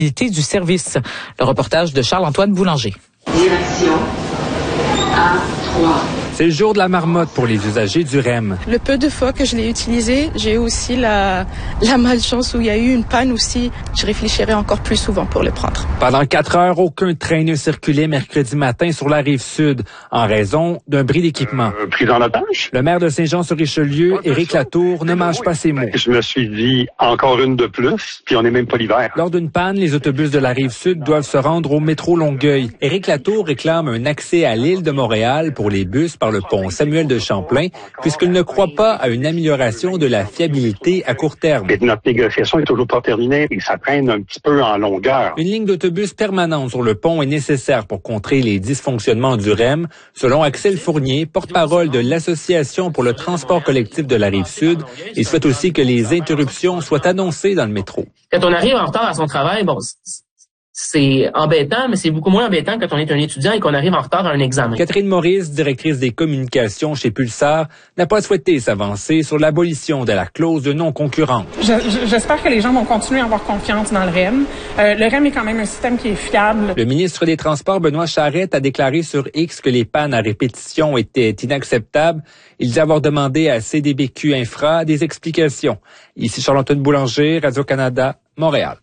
du service. Le reportage de Charles-Antoine Boulanger. Direction A3. C'est le jour de la marmotte pour les usagers du REM. Le peu de fois que je l'ai utilisé, j'ai eu aussi la malchance où il y a eu une panne aussi. Je réfléchirai encore plus souvent pour le prendre. Pendant 4 heures, aucun train ne circulait mercredi matin sur la Rive-Sud en raison d'un bris d'équipement. Pris en otage? Le maire de Saint-Jean-sur-Richelieu, Éric Latour, ne mâche pas ses mots. Je me suis dit encore une de plus, puis on n'est même pas l'hiver. Lors d'une panne, les autobus de la Rive-Sud doivent se rendre au métro Longueuil. Éric Latour réclame un accès à l'île de Montréal pour les bus par le pont Samuel de Champlain, puisqu'il ne croit pas à une amélioration de la fiabilité à court terme. Et notre négociation est toujours pas terminée et ça traîne un petit peu en longueur. Une ligne d'autobus permanente sur le pont est nécessaire pour contrer les dysfonctionnements du REM, selon Axel Fournier, porte-parole de l'Association pour le transport collectif de la Rive-Sud. Il souhaite aussi que les interruptions soient annoncées dans le métro. Quand on arrive en retard à son travail, c'est embêtant, mais c'est beaucoup moins embêtant quand on est un étudiant et qu'on arrive en retard à un examen. Catherine Maurice, directrice des communications chez Pulsar, n'a pas souhaité s'avancer sur l'abolition de la clause de non-concurrence. J'espère que les gens vont continuer à avoir confiance dans le REM. Le REM est quand même un système qui est fiable. Le ministre des Transports, Benoît Charette, a déclaré sur X que les pannes à répétition étaient inacceptables. Il dit avoir demandé à CDBQ Infra des explications. Ici Charles-Antoine Boulanger, Radio-Canada, Montréal.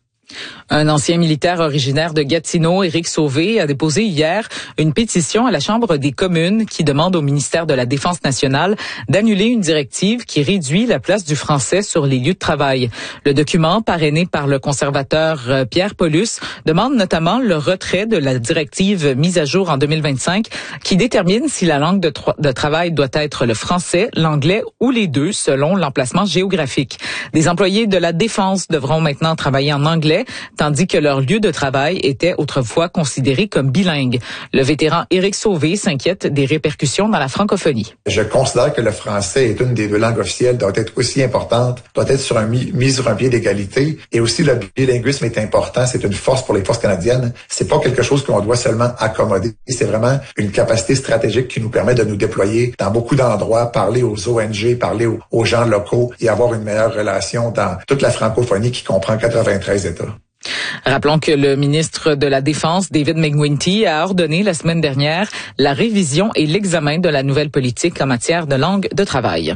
Un ancien militaire originaire de Gatineau, Éric Sauvé, a déposé hier une pétition à la Chambre des communes qui demande au ministère de la Défense nationale d'annuler une directive qui réduit la place du français sur les lieux de travail. Le document, parrainé par le conservateur Pierre Paulus, demande notamment le retrait de la directive mise à jour en 2025 qui détermine si la langue de travail doit être le français, l'anglais ou les deux selon l'emplacement géographique. Des employés de la Défense devront maintenant travailler en anglais, tandis que leur lieu de travail était autrefois considéré comme bilingue. Le vétéran Éric Sauvé s'inquiète des répercussions dans la francophonie. Je considère que le français est une des 2 langues officielles, doit être aussi importante, doit être mise sur un pied d'égalité. Et aussi, le bilinguisme est important, c'est une force pour les forces canadiennes. C'est pas quelque chose qu'on doit seulement accommoder. C'est vraiment une capacité stratégique qui nous permet de nous déployer dans beaucoup d'endroits, parler aux ONG, parler aux gens locaux et avoir une meilleure relation dans toute la francophonie qui comprend 93 États. Rappelons que le ministre de la Défense, David McGuinty, a ordonné la semaine dernière la révision et l'examen de la nouvelle politique en matière de langue de travail.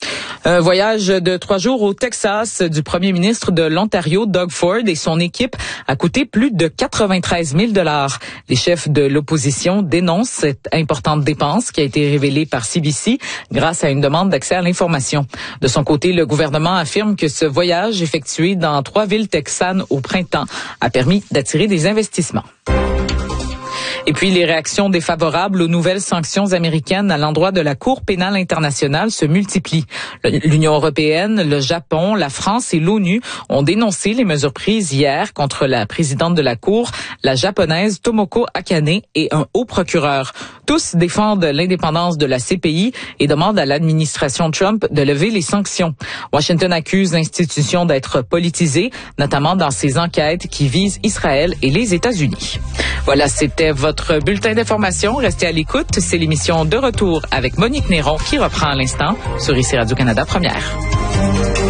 Un voyage de 3 jours au Texas du premier ministre de l'Ontario, Doug Ford, et son équipe a coûté plus de 93 000 $. Les chefs de l'opposition dénoncent cette importante dépense qui a été révélée par CBC grâce à une demande d'accès à l'information. De son côté, le gouvernement affirme que ce voyage effectué dans 3 villes texanes au printemps a permis d'attirer des investissements. Et puis, les réactions défavorables aux nouvelles sanctions américaines à l'endroit de la Cour pénale internationale se multiplient. L'Union européenne, le Japon, la France et l'ONU ont dénoncé les mesures prises hier contre la présidente de la Cour, la japonaise Tomoko Akane, et un haut procureur. Tous défendent l'indépendance de la CPI et demandent à l'administration Trump de lever les sanctions. Washington accuse l'institution d'être politisée, notamment dans ses enquêtes qui visent Israël et les États-Unis. Voilà, c'était votre bulletin d'information. Restez à l'écoute. C'est l'émission De Retour avec Monique Néron qui reprend à l'instant sur ici Radio-Canada Première.